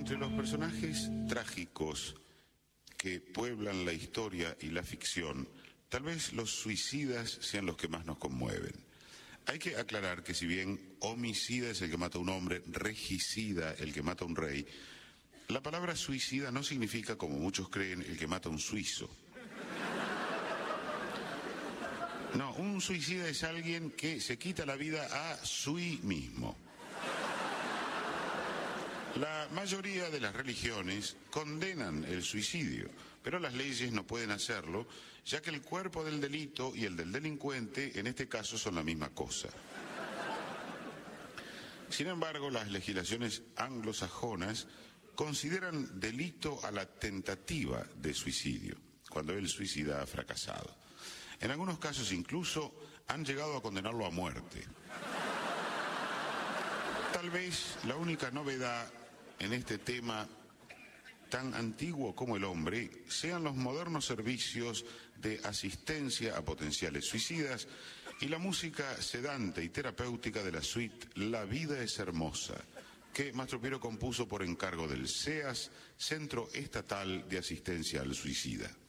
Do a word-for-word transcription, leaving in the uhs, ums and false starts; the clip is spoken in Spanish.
Entre los personajes trágicos que pueblan la historia y la ficción, tal vez los suicidas sean los que más nos conmueven. Hay que aclarar que si bien homicida es el que mata a un hombre, regicida el que mata a un rey, la palabra suicida no significa, como muchos creen, el que mata a un suizo. No, un suicida es alguien que se quita la vida a sí mismo. La mayoría de las religiones condenan el suicidio, pero las leyes no pueden hacerlo, ya que el cuerpo del delito y el del delincuente en este caso son la misma cosa. Sin embargo, las legislaciones anglosajonas consideran delito a la tentativa de suicidio, cuando el suicida ha fracasado. En algunos casos incluso han llegado a condenarlo a muerte. Tal vez la única novedad en este tema tan antiguo como el hombre sean los modernos servicios de asistencia a potenciales suicidas y la música sedante y terapéutica de la suite La vida es hermosa, que Mastro Piero compuso por encargo del C E A S, Centro Estatal de Asistencia al Suicida.